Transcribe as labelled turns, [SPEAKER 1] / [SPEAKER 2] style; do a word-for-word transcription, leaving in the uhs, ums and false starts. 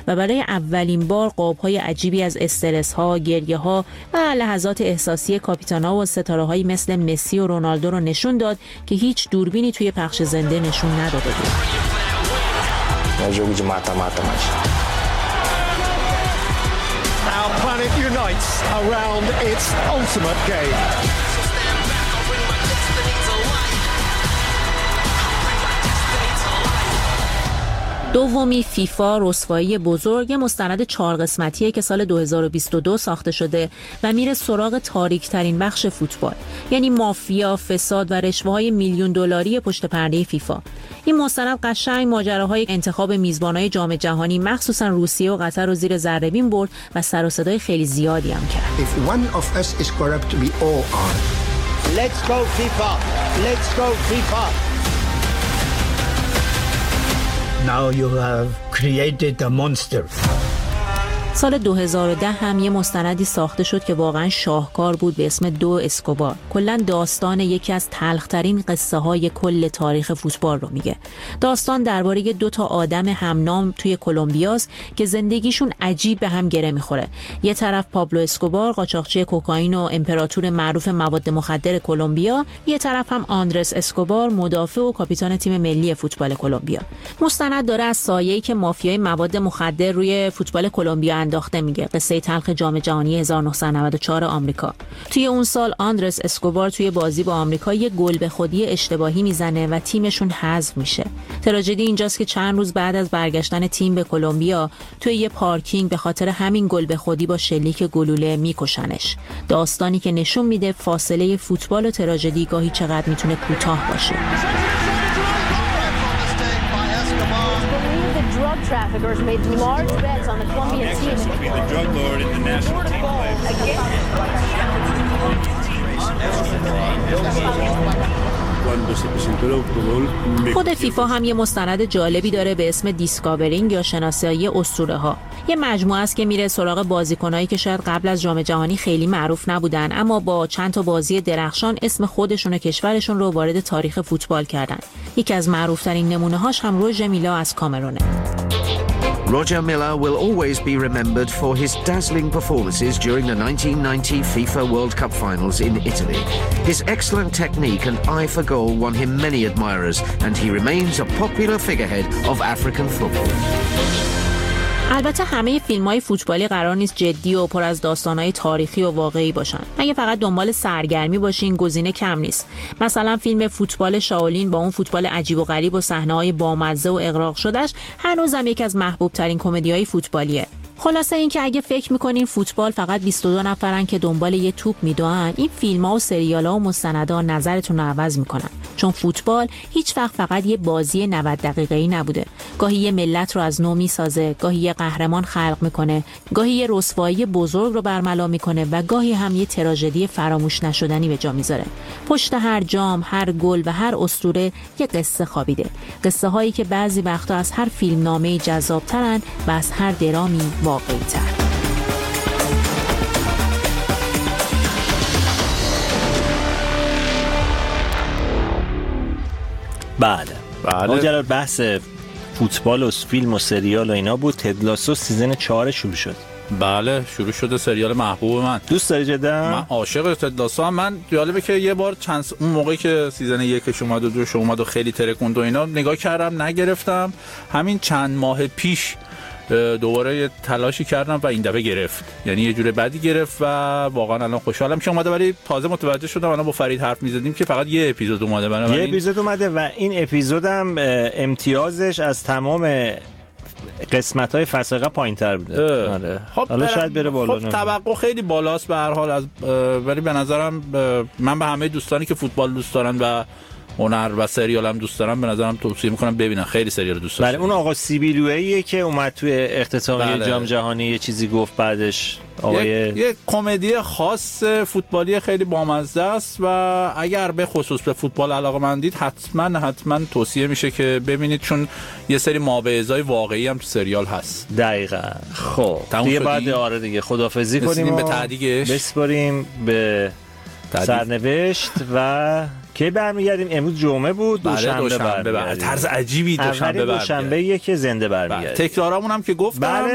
[SPEAKER 1] و برای اولین بار قاب‌های عجیبی از استرس‌ها، گریه‌ها و لحظات احساسی کاپیتان‌ها و ستاره‌هایی مثل مسی و رونالدو رو نشون داد که هیچ دوربینی توی پخش زنده نشون نداده بود.
[SPEAKER 2] Our planet unites around its ultimate game.
[SPEAKER 1] دومی فیفا رسوایی بزرگ مستند چهار قسمتیه که سال دو هزار و بیست و دو ساخته شده و میره سراغ تاریک ترین بخش فوتبال، یعنی مافیا، فساد و رشوه‌های میلیون دلاری پشت پرده فیفا. این مستند قشنگ ماجراهای انتخاب میزبانای جام جهانی مخصوصا روسیه و قطر رو زیر ذره بین برد و سر و صدای خیلی زیادی هم کرد.
[SPEAKER 3] If one of us is corrupt, we all are.
[SPEAKER 4] Let's go FIFA. Let's go FIFA.
[SPEAKER 3] Now you have created a monster.
[SPEAKER 1] سال دو هزار و ده هم یه مستندی ساخته شد که واقعا شاهکار بود به اسم دو اسکوبار. کلا داستان یکی از تلخ‌ترین قصه های کل تاریخ فوتبال رو میگه. داستان درباره دو تا آدم همنام توی کلمبیاست که زندگیشون عجیب به هم گره میخوره. یه طرف پابلو اسکوبار، قاچاقچی کوکائین و امپراتور معروف مواد مخدر کلمبیا، یه طرف هم آندرس اسکوبار، مدافع و کاپیتان تیم ملی فوتبال کلمبیا. مستند داره از سایه‌ای که مافیای مواد مخدر روی فوتبال کلمبیا انداخته میگه. قصه تلخ جام جهانی هزار و نهصد و نود و چهار آمریکا. توی اون سال آندرس اسکوبار توی بازی با آمریکا یه گل به خودی اشتباهی میزنه و تیمشون حذف میشه. تراژدی اینجاست که چند روز بعد از برگشتن تیم به کلمبیا توی یه پارکینگ به خاطر همین گل به خودی با شلیک گلوله میکشنش. داستانی که نشون میده فاصله فوتبال و تراژدی گاهی چقدر میتونه کوتاه باشه.
[SPEAKER 5] Traffickers made large bets on the Colombian team.
[SPEAKER 6] The drug lord in the national team
[SPEAKER 1] خود فیفا هم یه مستند جالبی داره به اسم دیسکاورینگ یا شناسایی اسطوره ها. یه مجموعه است که میره سراغ بازیکنایی که شاید قبل از جام جهانی خیلی معروف نبودن اما با چند تا بازی درخشان اسم خودشون و کشورشون رو وارد تاریخ فوتبال کردن. یکی از معروف‌ترین نمونه‌هاش هم روژر میلا از کامرونه.
[SPEAKER 7] Roger Milla will always be remembered for his dazzling performances during the nineteen ninety FIFA World Cup finals in Italy. His excellent technique and eye for goal won him many admirers, and he remains a popular figurehead of African football.
[SPEAKER 1] البته همه فیلم‌های فوتبالی قرار نیست جدی و پر از داستان‌های تاریخی و واقعی باشن. اگه فقط دنبال سرگرمی باشین گزینه کم نیست. مثلا فیلم فوتبال شاولین با اون فوتبال عجیب و غریب و صحنه‌های بامزه و اغراق شدهش هنوزم یکی از محبوب‌ترین کمدی‌های فوتبالیه. خلاصه این که اگه فکر میکنین فوتبال فقط بیست و دو نفرن که دنبال یه توپ میدوئن، این فیلم‌ها و سریال‌ها و مستندها نظرتون رو عوض میکنن. چون فوتبال هیچ وقت فقط یه بازی نود دقیقه‌ای نبوده. گاهی یه ملت رو از نو میسازه، گاهی یه قهرمان خلق میکنه، گاهی یه رسوایی بزرگ رو برملا میکنه و گاهی هم یه تراژدی فراموش نشدنی به جا میذاره. پشت هر جام، هر گل و هر اسطوره یه قصه خوابیده. قصه هایی که بعضی وقتا از هر فیلمنامه‌ای جذاب‌ترن و از هر درامی واقعی‌تر.
[SPEAKER 8] بله
[SPEAKER 9] بله
[SPEAKER 8] ماجرا بحث فوتبال و فیلم و سریال و اینا بود. تد لاسو سیزن چهار شروع شد.
[SPEAKER 9] بله شروع شده، سریال محبوب من.
[SPEAKER 8] دوست داری جدا؟
[SPEAKER 9] من عاشق تد لاسو هم. من جالبه که یه بار چند اون موقعی که سیزن یکش اومد و دوش اومد و خیلی ترکوند و اینا نگاه کردم نگرفتم. همین چند ماه پیش دوباره یه تلاشی کردم و این دفعه گرفت، یعنی یه جوره بدی گرفت و واقعا الان خوشحالم که اومده. ولی تازه متوجه شدم الان با فرید حرف می‌زدیم که فقط یه اپیزود اومده.
[SPEAKER 8] یه اپیزود اومده و این اپیزودم امتیازش از تمام قسمت‌های فسقه پایین‌تر بوده. آره.
[SPEAKER 9] خب
[SPEAKER 8] حالا شاید بره بالا.
[SPEAKER 9] خب توقع خیلی بالاست به هر حال از ولی به نظرم من به همه دوستانی که فوتبال دوست دارن و هنر و سریال هم دوست دارم به نظرم توصیه میکنم ببینن. خیلی سریال دوست دارم.
[SPEAKER 8] بله اون آقا سیبیلوئیه که اومد توی اختتامیه بله. جام جهانی یه چیزی گفت بعدش آقای
[SPEAKER 9] یک یه کمدی خاص فوتبالی خیلی بامزه است و اگر به خصوص به فوتبال علاقه‌مندید حتما حتما توصیه میشه که ببینید، چون یه سری ماوعظه‌های واقعی هم تو سریال هست.
[SPEAKER 8] دقیقاً. خب دیگه بعد آره دیگه خداحافظی کنیم
[SPEAKER 9] به تعدیقش
[SPEAKER 8] بسپاریم به تعدیق. سرنوشت و کی برمیگردیم؟ امروز جمعه بود، دوشنبه برمیگردیم.
[SPEAKER 9] طرز عجیبی دوشنبه برمیگردیم.
[SPEAKER 8] دوشنبه که زنده برمیگردیم.
[SPEAKER 9] تکرارامون هم که گفتم.